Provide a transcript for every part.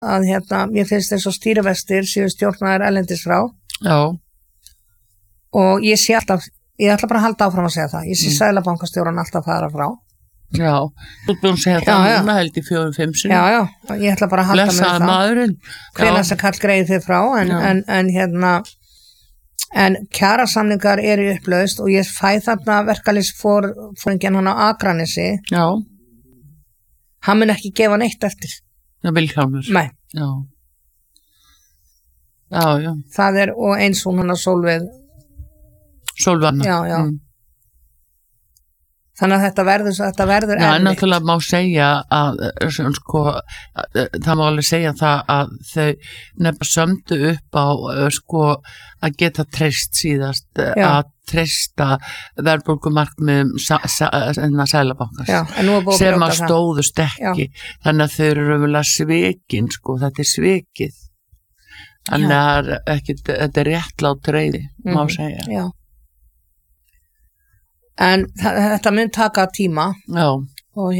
mér finnst þess að stýrivextir séu stjórnaðir erlendis frá. Já. Og ég ætla bara að halda áfram að segja það. Ég sé Seðlabankastjóran alltaf fara frá. Já, þú búin að segja það núna held í 4-5 sinni. Já, ég ætla bara að halda með það. Blessaði maðurinn. Hvenær sem kall greiði þið frá, en kjarasamningar eru upplaust og ég fæ þarna verkalýðsforinginn hann á Akranesi. Já. Hann mun ekki gefa neitt eftir. Já, Vilhjálmur. Nei. Já. Já. Það og eins hún hann á Sólvanna. Já. Þannig að þetta verður erfitt. Já, náttúrulega má segja að það má alveg segja það að þau nefna sömdu upp á að geta treyst síðast að treysta verðbólgumarkmiðum Seðlabankans sem að stóðust ekki. Þannig að þau eru raunverulega svikin, þetta svikið. Þannig að þetta réttlát reiði, má segja. Já. En þetta mun taka tíma. Já. Og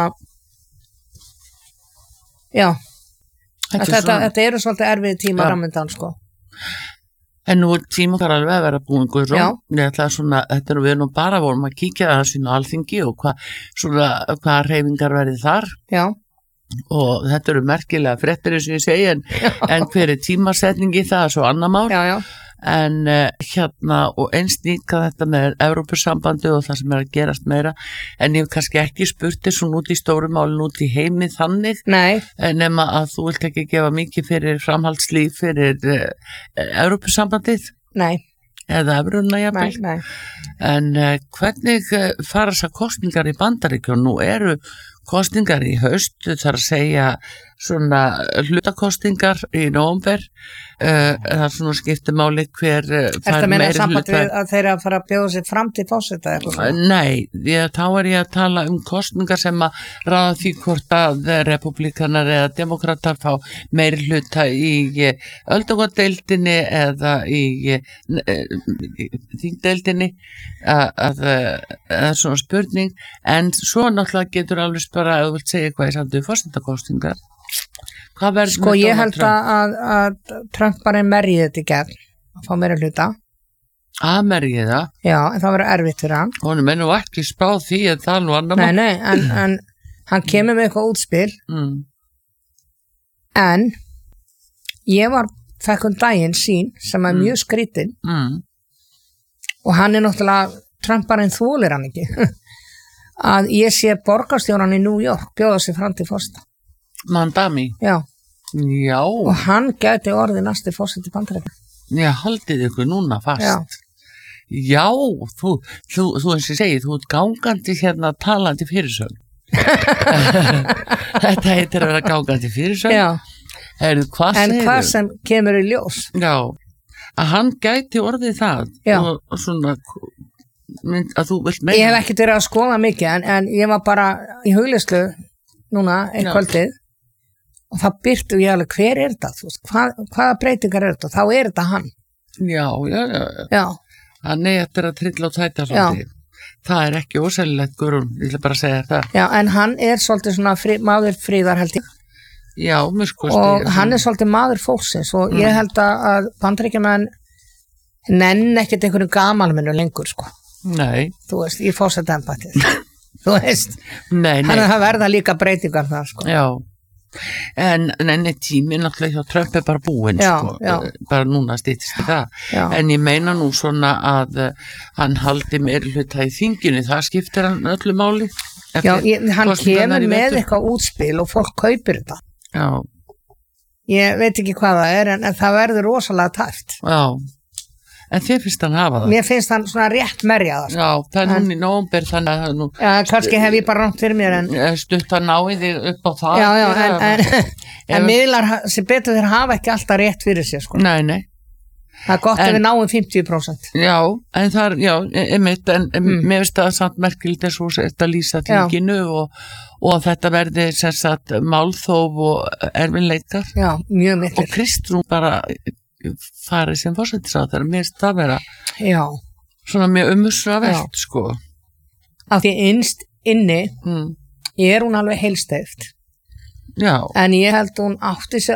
þetta eru svolítið erfið tíma framundan, En nú tíma þarf alveg að vera búin Guðrún. Þetta við nú bara vorum að kíkja það sín á Alþingi og hvað hreyfingar verði þar. Já. Og þetta eru merkilega fréttir eins og ég segi en hver tímasetningi það svo annar mál. Já. En og eins líka þetta með Evrópusambandi og það sem að gerast meira en ég hef kannski ekki spurt þér svona út í stóru málin út í heimi þannig. Nei. Nema að þú vilt ekki gefa mikið fyrir framhaldslíf fyrir Evrópusambandið. Nei. Eða Evruna jafnvel. Nei. En hvernig fara þessar kosningar í Bandaríkjunum? Nú eru kosningar í haust, þar að segja svona hlutakostingar í nóvember, það er svona skiptumáli hver fær meiri samband við að þeir að fara að bjóða sér fram til forseta? Nei, þá ég að tala kosningar sem að ráða því hvort að republikanar eða demokratar fá meiri hluta í öldungadeildinni eða í þingdeildinni eða svona spurning, en svo náttúrulega getur alveg bara að þú vilt segja hvað í samtöðu forsetakostingar. Ég held að Trump bara merjið þetta í gegn að fá meira hluta. Að merjið það? Já, en það verður erfitt fyrir hann. Honum nú ekki spáð því að það nú annar mál. Nei, en hann kemur með eitthvað útspil. En ég fekk daginn sín sem er mjög skrítin og hann náttúrulega Trump bara þolir hann ekki að ég sé borgarstjóran í New York bjóða sig fram til forseta. Mandami? Já. Og hann gæti orðið næsti forseti Bandaríkjanna. Já, haldið ykkur núna fast. Já, þú eins og segið, þú ert gangandi talandi fyrirsögn. Þetta heitir að vera gangandi fyrirsögn. Já. En hvað sem kemur í ljós. Já, að hann gæti orðið það. Já. Og svona að þú vilt meina. Ég hef ekkert verið að skoða mikið en ég var bara í hugleyslu núna kvöldið og það byrtu ég alveg hver þetta, hvaða breytingar þetta, þá þetta hann. Já. Hann eftir að trilla og tæta svolítið. Það ekki ósælilegt, Guðrún, ég vil bara segja það. Já, en hann svolítið svona maður friðar held ég. Já, og hann svolítið maður fólksins og ég held að Bandaríkjamenn nenn ekkert einhverju gamalmennu lengur, Nei. Þú veist, ég fórseta embættið. Þú veist. Nei. Þannig að það verða líka breytingar þar, Já. En tíminn náttúrulega hjá Trump bara búinn, bara núna styttist það. Já. En ég meina nú svona að hann haldi meiri hluta í þinginu, það skiptir hann öllu máli. Já, hann kemur með eitthvað útspil og fólk kaupir þetta. Já. Ég veit ekki hvað það en það verður rosalega tæft. Já. En þér finnst hann hafa það? Mér finnst hann svona rétt merja það. Já, það núna í nóvember þannig að nú... Já, kannski hef ég bara rangt fyrir mér en... Stutt að ná í þig upp á það. Já, en miðlar sem betur þeir hafa ekki alltaf rétt fyrir sér, Nei. Það er gott ef við náum 50%. Já, en það einmitt, en mér finnst það samt merkilegt eins og þetta lýsa þinginu og þetta verði sem sagt málþóf og erfinleikar. Já, mjög mikil. Og Kristrún bara... farið sem forsætisráðherra, mér finnst það vera svona mjög umhugsunarvert af því innst inni hún alveg heilsteypt en ég held hún átti sig